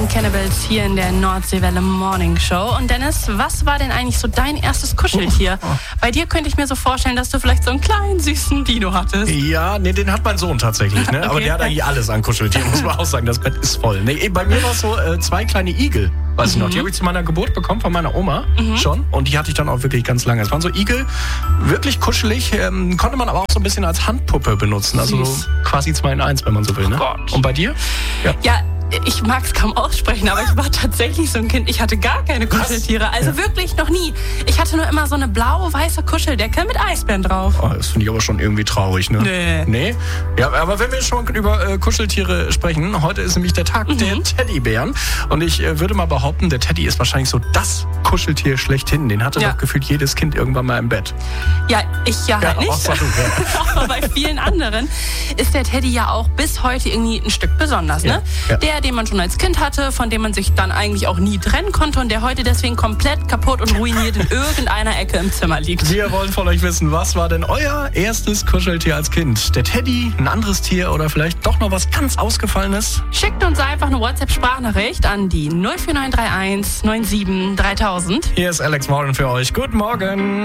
und Cannibals hier in der Nordseewelle Morning Show. Und Dennis, was war denn eigentlich so dein erstes Kuscheltier? Bei dir könnte ich mir so vorstellen, dass du vielleicht so einen kleinen, süßen Dino hattest. Ja, nee, den hat mein Sohn tatsächlich, ne? Okay. Aber der hat eigentlich alles an Kuscheltieren, muss man auch sagen. Das Bett ist voll. Nee, bei mir war es so 2 kleine Igel. Weiß ich noch, die habe ich zu meiner Geburt bekommen von meiner Oma schon. Und die hatte ich dann auch wirklich ganz lange. Es waren so Igel, wirklich kuschelig. Konnte man aber auch so ein bisschen als Handpuppe benutzen. Also so quasi 2 in 1, wenn man so will. Ne? Gott. Und bei dir? Ja, ich mag es kaum aussprechen, aber ich war tatsächlich so ein Kind. Ich hatte gar keine Kuscheltiere. Also wirklich noch nie. Ich hatte nur immer so eine blau-weiße Kuscheldecke mit Eisbären drauf. Oh, das finde ich aber schon irgendwie traurig, ne? Nee? Ja, aber wenn wir schon über Kuscheltiere sprechen, heute ist nämlich der Tag der Teddybären. Und ich würde mal behaupten, der Teddy ist wahrscheinlich so das Kuscheltier schlechthin. Den hatte doch gefühlt jedes Kind irgendwann mal im Bett. Ja, ich halt nicht. Aber bei vielen anderen ist der Teddy ja auch bis heute irgendwie ein Stück besonders, ne? Ja. Der, den man schon als Kind hatte, von dem man sich dann eigentlich auch nie trennen konnte und der heute deswegen komplett kaputt und ruiniert in irgendeiner Ecke im Zimmer liegt. Wir wollen von euch wissen, was war denn euer erstes Kuscheltier als Kind? Der Teddy, ein anderes Tier oder vielleicht doch noch was ganz Ausgefallenes? Schickt uns einfach eine WhatsApp-Sprachnachricht an die 04931 97 3000. Hier ist Alex Morgan für euch. Guten Morgen.